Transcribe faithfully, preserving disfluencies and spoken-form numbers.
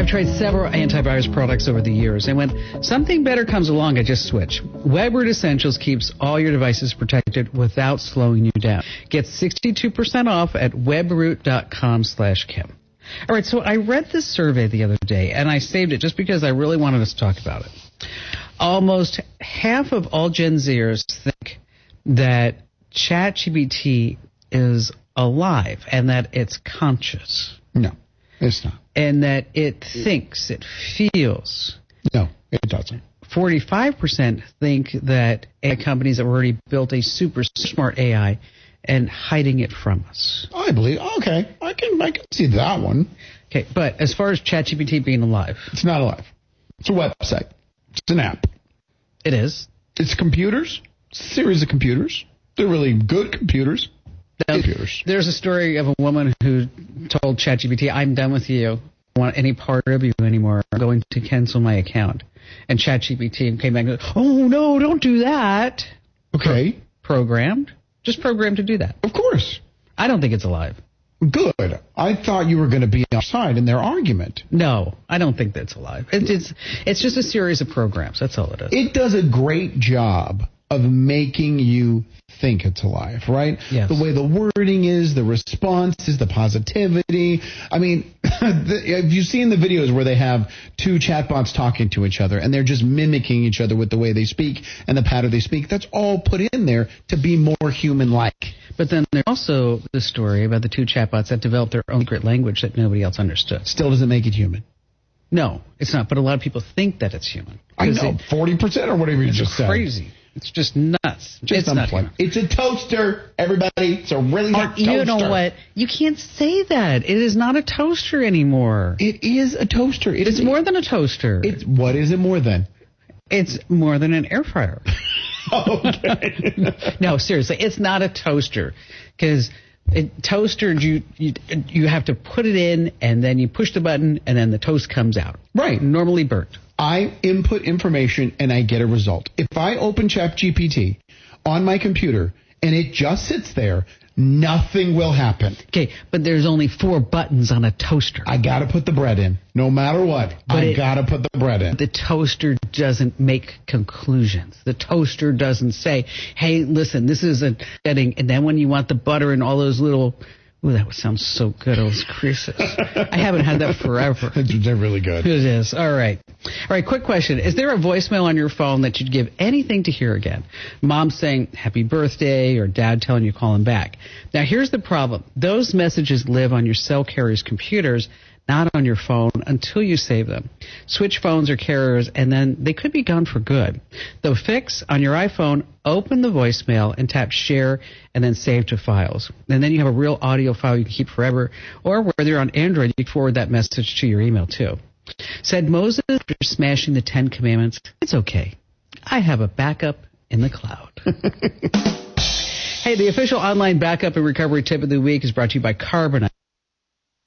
I've tried several antivirus products over the years, and when something better comes along, I just switch. WebRoot Essentials keeps all your devices protected without slowing you down. Get sixty-two percent off at webroot.com slash Kim. All right, so I read this survey the other day, and I saved it just because I really wanted us to talk about it. Almost half of all Gen Zers think that ChatGPT is alive and that it's conscious. No, it's not. And that it thinks, it feels. No, it doesn't. forty-five percent think that A I companies have already built a super smart A I and hiding it from us. I believe, okay, I can, I can see that one. Okay, but as far as ChatGPT being alive. It's not alive. It's a website. It's an app. It is. It's computers. It's a series of computers. They're really good computers. Now, there's a story of a woman who told ChatGPT, I'm done with you. I don't want any part of you anymore. I'm going to cancel my account. And ChatGPT came back and said, oh, no, don't do that. Okay. Pro- programmed. Just programmed to do that. Of course. I don't think it's alive. Good. I thought you were going to be on our side in their argument. No, I don't think that's alive. It, it's it's just a series of programs. That's all it is. It does a great job of making you think it's alive, right? Yes. The way the wording is, the responses, the positivity. I mean, the, have you seen the videos where they have two chatbots talking to each other and they're just mimicking each other with the way they speak and the pattern they speak? That's all put in there to be more human-like. But then there's also the story about the two chatbots that developed their own secret language that nobody else understood. Still doesn't make it human. No, it's not. But a lot of people think that it's human. I know, they, forty percent or whatever you just said. It's crazy. It's just nuts. Just it's not human. It's a toaster, everybody. It's a really hot toaster. You know what? You can't say that. It is not a toaster anymore. It is a toaster. It it's is more than a toaster. It's what is it more than? It's more than an air fryer. Okay. No, seriously, it's not a toaster because toaster you, you you have to put it in and then you push the button and then the toast comes out. Right. Normally burnt. I input information and I get a result. If I open ChatGPT on my computer and it just sits there, nothing will happen. Okay, but there's only four buttons on a toaster. I got to put the bread in. No matter what, but I got to put the bread in. The toaster doesn't make conclusions. The toaster doesn't say, hey, listen, this is a setting, and then when you want the butter and all those little... Ooh, that sounds so good, those creases. I haven't had that forever. They're really good. It is. All right. All right, quick question. Is there a voicemail on your phone that you'd give anything to hear again? Mom saying happy birthday or dad telling you to call him back. Now, here's the problem. Those messages live on your cell carrier's computers, not on your phone until you save them. Switch phones or carriers, and then they could be gone for good. The fix on your iPhone, open the voicemail and tap share and then save to files. And then you have a real audio file you can keep forever. Or whether you're on Android, you can forward that message to your email too. Said Moses after smashing the Ten Commandments, it's okay. I have a backup in the cloud. Hey, the official online backup and recovery tip of the week is brought to you by Carbonite.